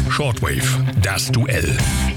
Shortwave, das Duell.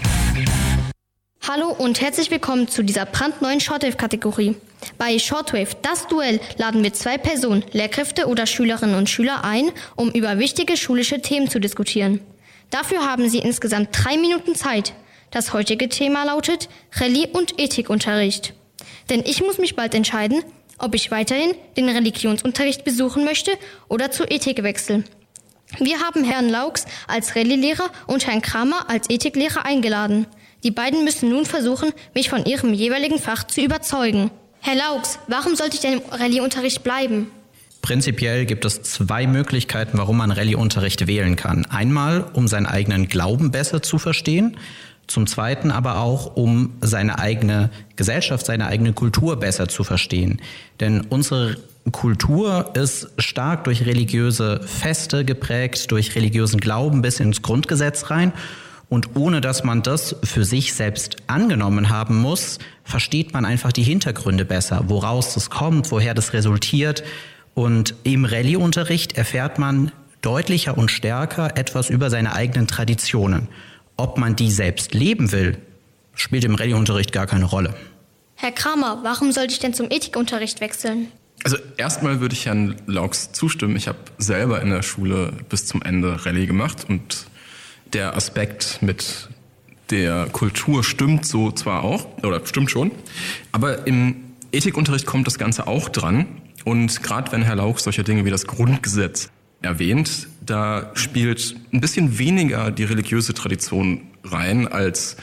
Hallo und herzlich willkommen zu dieser brandneuen Shortwave-Kategorie. Bei Shortwave, das Duell, laden wir 2 Personen, Lehrkräfte oder Schülerinnen und Schüler ein, um über wichtige schulische Themen zu diskutieren. Dafür haben sie insgesamt 3 Minuten Zeit. Das heutige Thema lautet Rallye- und Ethikunterricht. Denn ich muss mich bald entscheiden, ob ich weiterhin den Religionsunterricht besuchen möchte oder zur Ethik wechsle. Wir haben Herrn Laux als Rallye-Lehrer und Herrn Kramer als Ethiklehrer eingeladen. Die beiden müssen nun versuchen, mich von ihrem jeweiligen Fach zu überzeugen. Herr Laux, warum sollte ich denn im Rallye-Unterricht bleiben? Prinzipiell gibt es 2 Möglichkeiten, warum man Rallye-Unterricht wählen kann. Einmal, um seinen eigenen Glauben besser zu verstehen. Zum Zweiten aber auch, um seine eigene Gesellschaft, seine eigene Kultur besser zu verstehen. Denn unsere Kultur ist stark durch religiöse Feste geprägt, durch religiösen Glauben bis ins Grundgesetz rein. Und ohne dass man das für sich selbst angenommen haben muss, versteht man einfach die Hintergründe besser, woraus das kommt, woher das resultiert. Und im Rallye-Unterricht erfährt man deutlicher und stärker etwas über seine eigenen Traditionen. Ob man die selbst leben will, spielt im Rallye-Unterricht gar keine Rolle. Herr Kramer, warum sollte ich denn zum Ethikunterricht wechseln? Also erstmal würde ich Herrn Laux zustimmen. Ich habe selber in der Schule bis zum Ende Rallye gemacht und der Aspekt mit der Kultur stimmt so zwar auch, oder stimmt schon, aber im Ethikunterricht kommt das Ganze auch dran. Und gerade wenn Herr Laux solche Dinge wie das Grundgesetz erwähnt, da spielt ein bisschen weniger die religiöse Tradition rein, als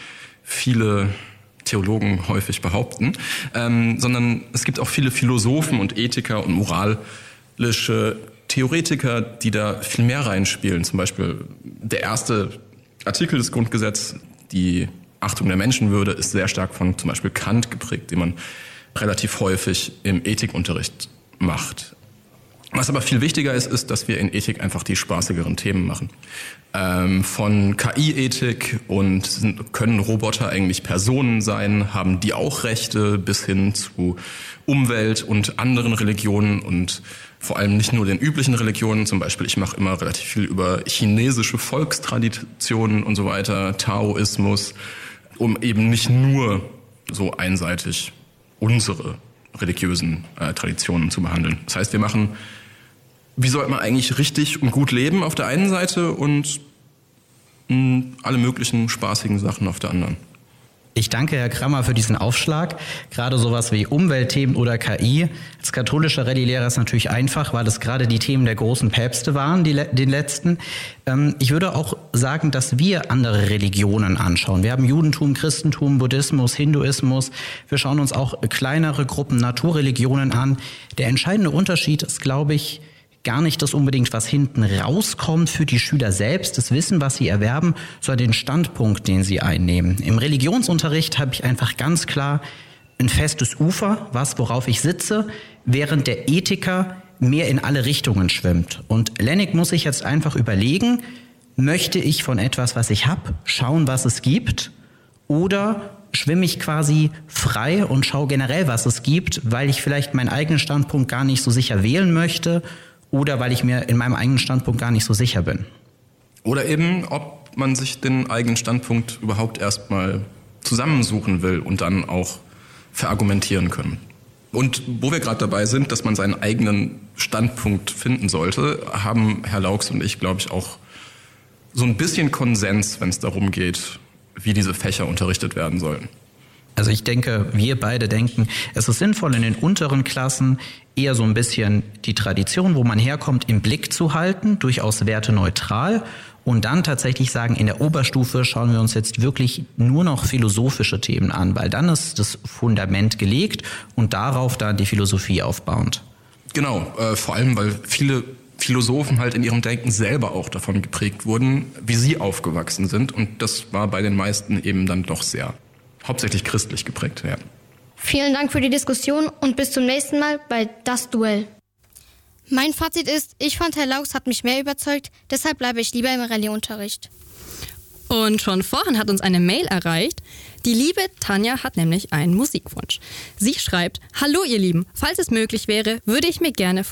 viele Theologen häufig behaupten, sondern es gibt auch viele Philosophen und Ethiker und moralische Theoretiker, die da viel mehr reinspielen. Zum Beispiel der erste Artikel des Grundgesetzes, die Achtung der Menschenwürde, ist sehr stark von zum Beispiel Kant geprägt, den man relativ häufig im Ethikunterricht macht. Was aber viel wichtiger ist, dass wir in Ethik einfach die spaßigeren Themen machen. Von KI-Ethik und können Roboter eigentlich Personen sein, haben die auch Rechte, bis hin zu Umwelt und anderen Religionen und vor allem nicht nur den üblichen Religionen. Zum Beispiel, ich mache immer relativ viel über chinesische Volkstraditionen und so weiter, Taoismus, um eben nicht nur so einseitig unsere religiösen Traditionen zu behandeln. Das heißt, wir machen, wie sollte man eigentlich richtig und gut leben auf der einen Seite und alle möglichen spaßigen Sachen auf der anderen. Ich danke Herr Kramer für diesen Aufschlag. Gerade sowas wie Umweltthemen oder KI. Als katholischer Rallye-Lehrer ist natürlich einfach, weil es gerade die Themen der großen Päpste waren, den letzten. Ich würde auch sagen, dass wir andere Religionen anschauen. Wir haben Judentum, Christentum, Buddhismus, Hinduismus. Wir schauen uns auch kleinere Gruppen, Naturreligionen an. Der entscheidende Unterschied ist, glaube ich, gar nicht das unbedingt, was hinten rauskommt für die Schüler selbst, das Wissen, was sie erwerben, sondern den Standpunkt, den sie einnehmen. Im Religionsunterricht habe ich einfach ganz klar ein festes Ufer, worauf ich sitze, während der Ethiker mehr in alle Richtungen schwimmt. Und Lennig muss sich jetzt einfach überlegen, möchte ich von etwas, was ich habe, schauen, was es gibt, oder schwimme ich quasi frei und schaue generell, was es gibt, weil ich vielleicht meinen eigenen Standpunkt gar nicht so sicher wählen möchte, oder weil ich mir in meinem eigenen Standpunkt gar nicht so sicher bin. Oder eben, ob man sich den eigenen Standpunkt überhaupt erstmal zusammensuchen will und dann auch verargumentieren können. Und wo wir gerade dabei sind, dass man seinen eigenen Standpunkt finden sollte, haben Herr Laux und ich, glaube ich, auch so ein bisschen Konsens, wenn es darum geht, wie diese Fächer unterrichtet werden sollen. Also ich denke, wir beide denken, es ist sinnvoll, in den unteren Klassen eher so ein bisschen die Tradition, wo man herkommt, im Blick zu halten, durchaus werteneutral, und dann tatsächlich sagen, in der Oberstufe schauen wir uns jetzt wirklich nur noch philosophische Themen an, weil dann ist das Fundament gelegt und darauf dann die Philosophie aufbauend. Genau, vor allem, weil viele Philosophen halt in ihrem Denken selber auch davon geprägt wurden, wie sie aufgewachsen sind, und das war bei den meisten eben dann doch sehr hauptsächlich christlich geprägt werden. Vielen Dank für die Diskussion und bis zum nächsten Mal bei Das Duell. Mein Fazit ist, ich fand, Herr Laux hat mich mehr überzeugt, deshalb bleibe ich lieber im Rallye-Unterricht. Und schon vorhin hat uns eine Mail erreicht. Die liebe Tanja hat nämlich einen Musikwunsch. Sie schreibt: Hallo ihr Lieben, falls es möglich wäre, würde ich mir gerne